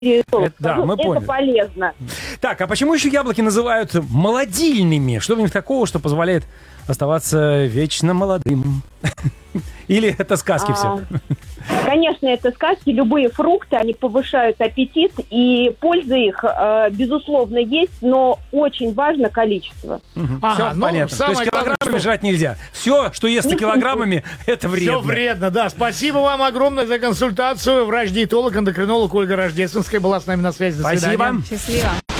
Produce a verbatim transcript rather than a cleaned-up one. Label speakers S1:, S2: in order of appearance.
S1: Это, да, мы
S2: это
S1: поняли.
S2: полезно.
S1: Так, а почему еще яблоки называют молодильными? Что в них такого, что позволяет оставаться вечно молодым? Или это сказки
S2: А,
S1: все?
S2: Конечно, это сказки. Любые фрукты, они повышают аппетит, и польза их, э, безусловно, есть, но очень важно количество.
S1: Угу.
S3: Ага,
S1: Все
S3: ну,
S1: понятно. То есть
S3: самое главное,
S1: килограммами
S3: что-
S1: жрать нельзя. Все, что естся килограммами, это вредно.
S3: Все вредно, да. Спасибо вам огромное за консультацию. Врач-диетолог, эндокринолог Ольга Рождественская была с нами на связи. До
S1: Спасибо.
S3: свидания.
S4: Счастливо.